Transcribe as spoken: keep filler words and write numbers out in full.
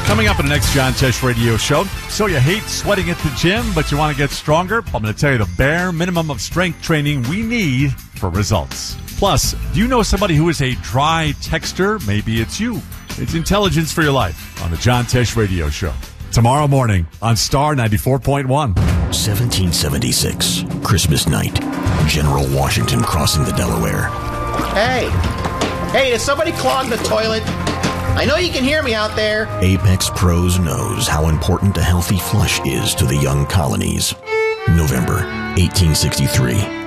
Coming up in the next John Tesh radio show. So you hate sweating at the gym, but you want to get stronger? I'm going to tell you the bare minimum of strength training we need for results. Plus, do you know somebody who is a dry texter? Maybe it's you. It's Intelligence for Your Life on the John Tesh radio show. Tomorrow morning on Star ninety-four point one. seventeen seventy-six, Christmas night. General Washington crossing the Delaware. Hey! Hey, did somebody clog the toilet? I know you can hear me out there. Apex Pros knows how important a healthy flush is to the young colonies. November eighteen sixty-three.